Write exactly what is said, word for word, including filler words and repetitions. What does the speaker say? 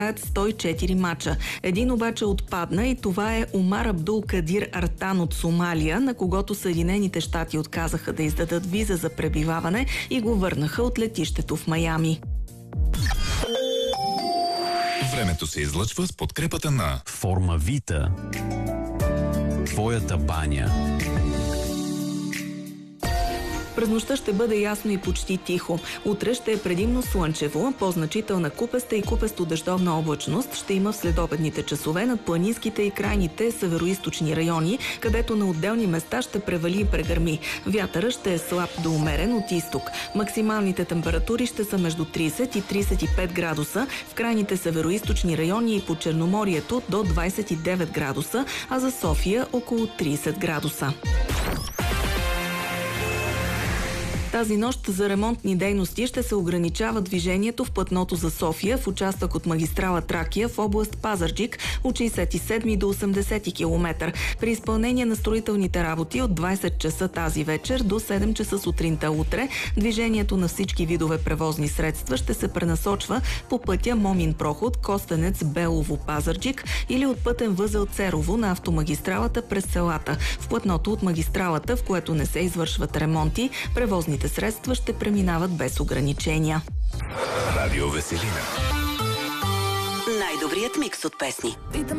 сто и четири мача. Един обаче отпадна и това е Умар Абдул Кадир Артан от Сомалия, на когото Съединените щати отказаха да издадат виза за пребиваване и го върнаха от летището в Майами. Времето се излъчва с подкрепата на Формавита. Твоята баня. През нощта ще бъде ясно и почти тихо. Утре ще е предимно слънчево, по-значителна купеста и купесто-дъждовна облачност ще има в следобедните часове над планинските и крайните североизточни райони, където на отделни места ще превали и прегърми. Вятъра ще е слаб до умерен от изток. Максималните температури ще са между трийсет и трийсет и пет градуса, в крайните североизточни райони и по Черноморието до двайсет и девет градуса, а за София около трийсет градуса. Тази нощ за ремонтни дейности ще се ограничава движението в платното за София в участък от магистрала Тракия в област Пазарджик от шейсет и седми до осемдесети километър. При изпълнение на строителните работи от двайсет часа тази вечер до седем часа сутринта утре, движението на всички видове превозни средства ще се пренасочва по пътя Момин проход, Костенец, Белово, Пазарджик или от пътен възел Церово на автомагистралата през селата. В платното от магистралата, в което не се извършват ремонти, превозните средства ще преминават без ограничения. Радио Веселина. Най-добрият микс от песни.